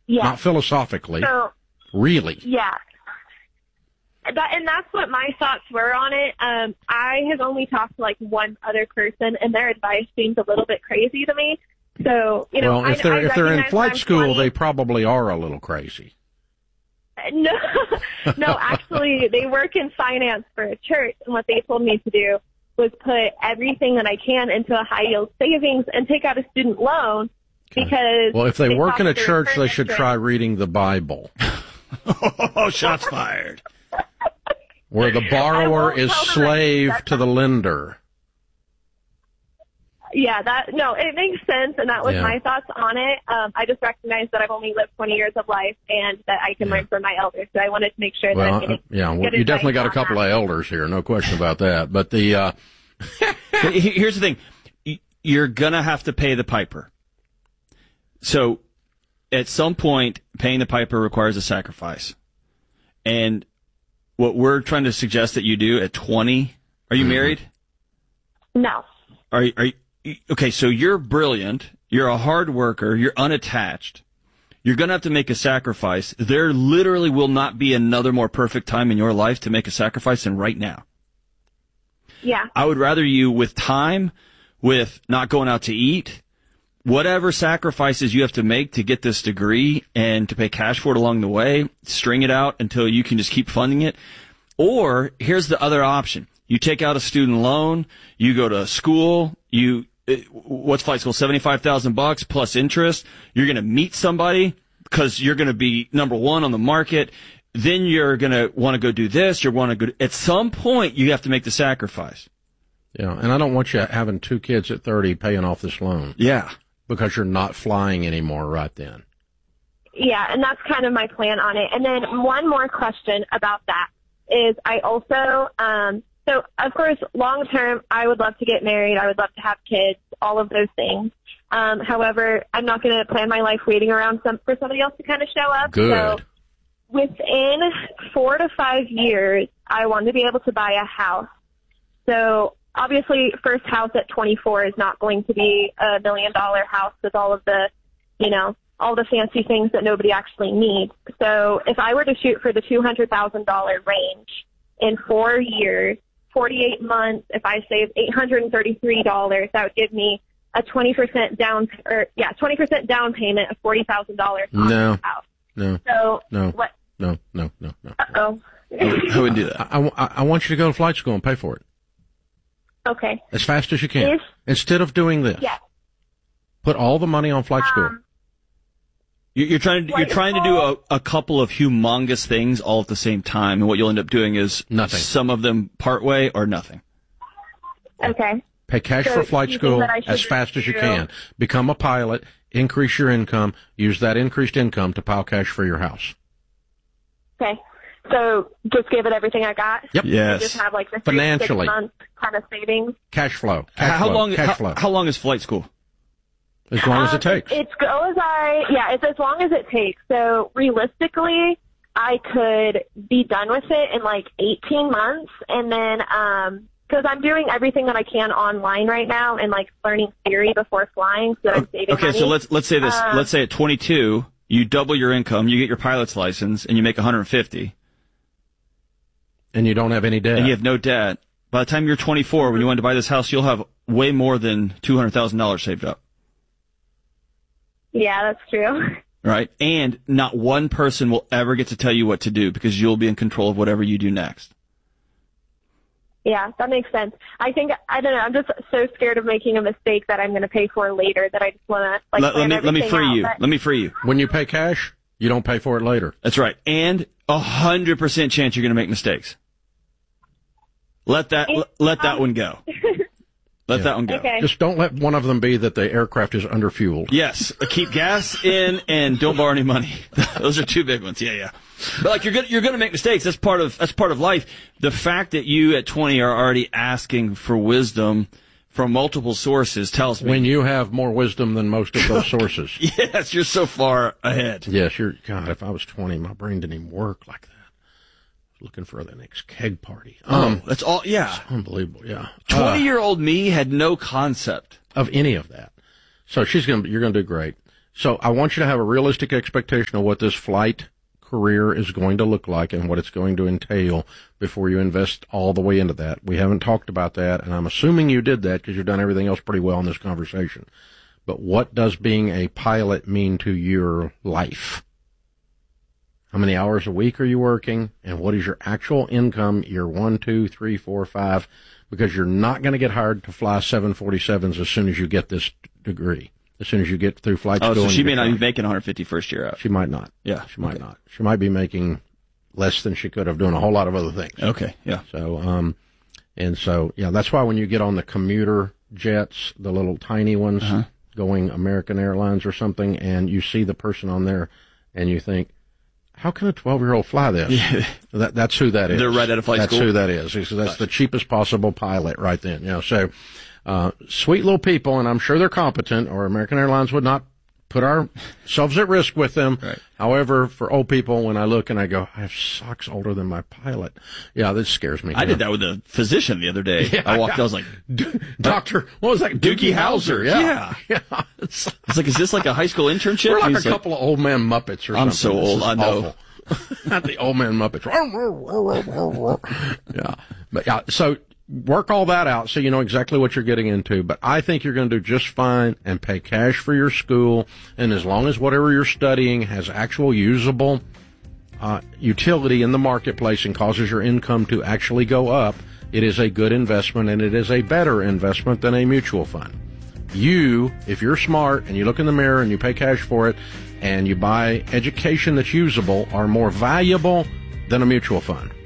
Yeah. Not philosophically. So, really. Yeah. And that's what my thoughts were on it. I have only talked to like one other person, and their advice seems a little bit crazy to me. So, you know, well, if they're in flight school, 20. they probably are a little crazy. No, no, actually, they work in finance for a church, and what they told me to do was put everything that I can into a high yield savings and take out a student loan. Okay. Because well, if they work in a church, they should try reading the Bible. Oh, shots fired. Where the borrower is slave to the lender. Yeah, it makes sense, and that was my thoughts on it. I just recognize that I've only lived 20 years of life, and that I can learn from my elders, so I wanted to make sure that I'm getting you definitely got a couple of elders here, no question about that. But here's the thing. You're going to have to pay the piper. So, at some point, paying the piper requires a sacrifice. And what we're trying to suggest that you do at 20, are you married? No. Are you, okay, so you're brilliant, you're a hard worker, you're unattached. You're going to have to make a sacrifice. There literally will not be another more perfect time in your life to make a sacrifice than right now. Yeah. I would rather you, with time, with not going out to eat, whatever sacrifices you have to make to get this degree and to pay cash for it along the way, string it out until you can just keep funding it. Or here's the other option. You take out a student loan, you go to school, what's flight school? $75,000 plus interest. You're going to meet somebody because you're going to be number one on the market. Then you're going to want to go do this. At some point, you have to make the sacrifice. Yeah. And I don't want you having 2 kids at 30 paying off this loan. Yeah. Because you're not flying anymore right then. Yeah. And that's kind of my plan on it. And then one more question about that is I also, so, of course, long term, I would love to get married. I would love to have kids, all of those things. However, I'm not going to plan my life waiting around for somebody else to kind of show up. Good. So, within 4 to 5 years, I want to be able to buy a house. So, obviously, first house at 24 is not going to be a $1 million house with all of the, all the fancy things that nobody actually needs. So, if I were to shoot for the $200,000 range in 4 years, 48 months, if I save $833, that would give me a 20% down payment of $40,000 on the house. No. So no. What? No. Uh-oh. I wouldn't do that. I want you to go to flight school and pay for it. Okay. As fast as you can. Instead of doing this. Yeah. Put all the money on flight school. You're trying to do a couple of humongous things all at the same time, and what you'll end up doing is nothing. Some of them part way or nothing. Okay. Pay cash for flight school as fast as you can. Become a pilot, increase your income, use that increased income to pile cash for your house. Okay. So just give it everything I got? Yep. Yes. Just have like the 6 financially month kind of savings? Cash flow. How long is flight school? As long as it takes. It's as long as it takes. So realistically, I could be done with it in like 18 months. And then, cause I'm doing everything that I can online right now and like learning theory before flying so that I'm saving money. Okay. So let's say this, let's say at 22, you double your income, you get your pilot's license and you make 150. And you don't have any debt. And you have no debt. By the time you're 24, when you want to buy this house, you'll have way more than $200,000 saved up. Yeah, that's true. Right? And not one person will ever get to tell you what to do because you'll be in control of whatever you do next. Yeah, that makes sense. I don't know, I'm just so scared of making a mistake that I'm going to pay for later that I just want to let me free you. Let me free you. When you pay cash, you don't pay for it later. That's right. And 100% chance you're going to make mistakes. Let that one go. Let that one go. Okay. Just don't let one of them be that the aircraft is underfueled. Yes. Keep gas in and don't borrow any money. Those are 2 big ones. Yeah. But like you're going to make mistakes. That's part of life. The fact that you at 20 are already asking for wisdom from multiple sources tells me. When you have more wisdom than most of those sources. Yes, you're so far ahead. Yes, God, if I was 20, my brain didn't even work like that. Looking for the next keg party. That's all. Yeah. It's unbelievable. Yeah. 20-year-old me had no concept of any of that. So you're going to do great. So I want you to have a realistic expectation of what this flight career is going to look like and what it's going to entail before you invest all the way into that. We haven't talked about that, and I'm assuming you did that because you've done everything else pretty well in this conversation. But what does being a pilot mean to your life? How many hours a week are you working? And what is your actual income year 1, 2, 3, 4, 5? Because you're not going to get hired to fly 747s as soon as you get this degree. As soon as you get through flight school. Oh, so she may not be making 150 first year out. She might not. Yeah. She might not. She might be making less than she could have doing a whole lot of other things. Okay. Yeah. So, that's why when you get on the commuter jets, the little tiny ones going American Airlines or something, and you see the person on there and you think, how can a 12-year-old fly this? Yeah. That's who that is. They're right out of flight school. That's who that is. So that's the cheapest possible pilot right then. So, sweet little people, and I'm sure they're competent, or American Airlines would not put ourselves at risk with them. Right. However, for old people, when I look and I go, I have socks older than my pilot. Yeah, this scares me. I did that with a physician the other day. Yeah, I was like, Doctor, what was that? Doogie Howser. Yeah. It's like, is this like a high school internship? We're like a couple of old man Muppets or something. I'm so old, I know. Not the old man Muppets. Yeah. But yeah, so work all that out so you know exactly what you're getting into. But I think you're going to do just fine and pay cash for your school. And as long as whatever you're studying has actual usable utility in the marketplace and causes your income to actually go up, it is a good investment, and it is a better investment than a mutual fund. You, if you're smart and you look in the mirror and you pay cash for it and you buy education that's usable, are more valuable than a mutual fund.